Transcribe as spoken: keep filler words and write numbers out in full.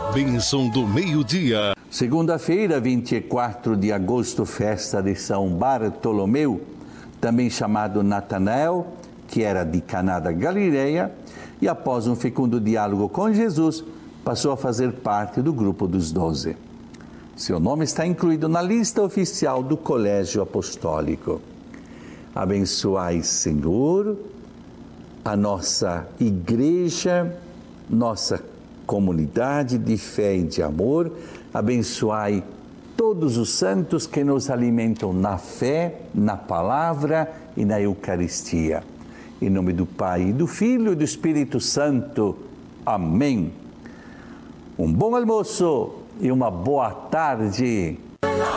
Bênção do meio-dia. Segunda-feira, vinte e quatro de agosto, festa de São Bartolomeu, também chamado Natanael, que era de Caná da Galileia, e após um fecundo diálogo com Jesus, passou a fazer parte do grupo dos doze. Seu nome está incluído na lista oficial do Colégio Apostólico. Abençoai, Senhor, a nossa igreja, nossa comunidade de fé e de amor. Abençoai todos os santos que nos alimentam na fé, na palavra e na Eucaristia. Em nome do Pai, e do Filho e do Espírito Santo. Amém. Um bom almoço e uma boa tarde.